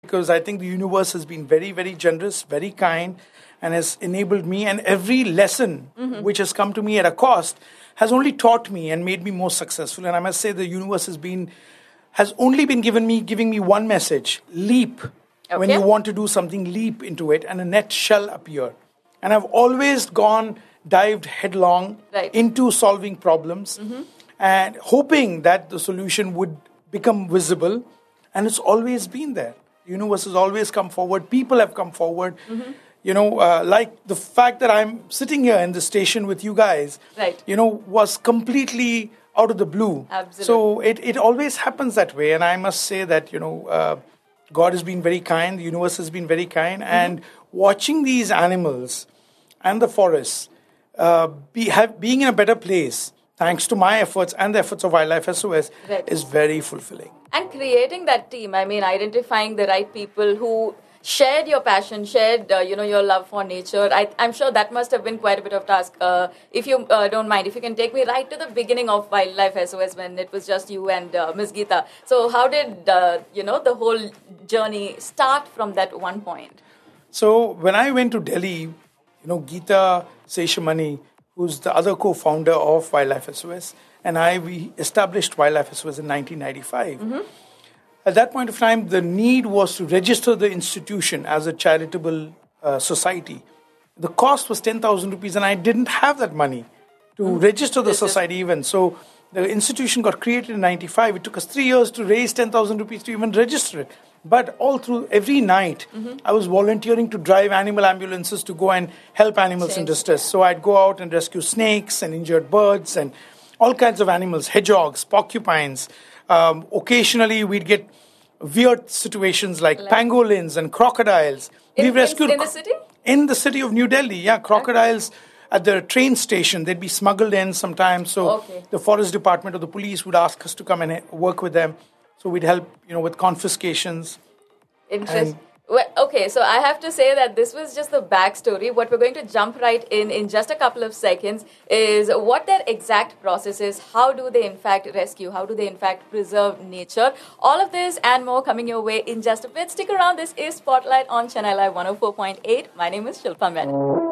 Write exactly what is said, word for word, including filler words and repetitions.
because I think the universe has been very, very generous, very kind, and has enabled me. And every lesson mm-hmm. which has come to me at a cost has only taught me and made me more successful. And I must say the universe has been has only been given me giving me one message: leap. Okay. When you want to do something, leap into it, and a net shall appear. And I've always gone, dived headlong right. into solving problems mm-hmm. and hoping that the solution would become visible. And it's always been there. The universe has always come forward. People have come forward. Mm-hmm. You know, uh, like the fact that I'm sitting here in the station with you guys, right. you know, was completely out of the blue. Absolutely. So it, it always happens that way. And I must say that, you know, uh, God has been very kind. The universe has been very kind. Mm-hmm. And watching these animals and the forests uh, be, have, being in a better place, thanks to my efforts and the efforts of Wildlife S O S, right. is very fulfilling. And creating that team, I mean, identifying the right people who shared your passion, shared, uh, you know, your love for nature. I, I'm sure that must have been quite a bit of task. Uh, if you uh, don't mind, if you can take me right to the beginning of Wildlife S O S when it was just you and uh, Miss Geeta. So how did, uh, you know, the whole journey start from that one point? So when I went to Delhi, you know, Geeta Seshamani, who's the other co-founder of Wildlife S O S, and I, we established Wildlife S O S in nineteen ninety-five. Mm-hmm. At that point of time, the need was to register the institution as a charitable uh, society. The cost was ten thousand rupees, and I didn't have that money to mm-hmm. register the society even. So the institution got created in ninety-five. It took us three years to raise ten thousand rupees to even register it. But all through, every night, mm-hmm. I was volunteering to drive animal ambulances to go and help animals Change. in distress. So I'd go out and rescue snakes and injured birds and all kinds of animals, hedgehogs, porcupines. Um, occasionally, we'd get weird situations like, like pangolins and crocodiles. In, We've rescued in, in the city? In the city of New Delhi, yeah. Crocodiles okay. at the train station, they'd be smuggled in sometimes. So okay. the forest department or the police would ask us to come and work with them. So we'd help, you know, with confiscations. Interesting. Well, okay, so I have to say that this was just the backstory. What we're going to jump right in in just a couple of seconds is what their exact process is. How do they in fact rescue? How do they in fact preserve nature? All of this and more coming your way in just a bit. Stick around. This is Spotlight on Chennai Live one oh four point eight. My name is Shilpa Menon.